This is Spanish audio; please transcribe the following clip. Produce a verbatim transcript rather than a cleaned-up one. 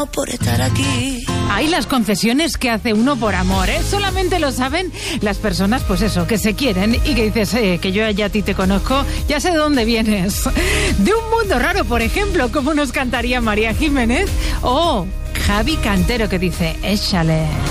por estar aquí. Hay las confesiones que hace uno por amor, ¿eh? Solamente lo saben las personas, pues eso, que se quieren y que dices, eh, que yo ya a ti te conozco, ya sé de dónde vienes. De un mundo raro, por ejemplo, como nos cantaría María Jiménez o Javi Cantero, que dice, échale.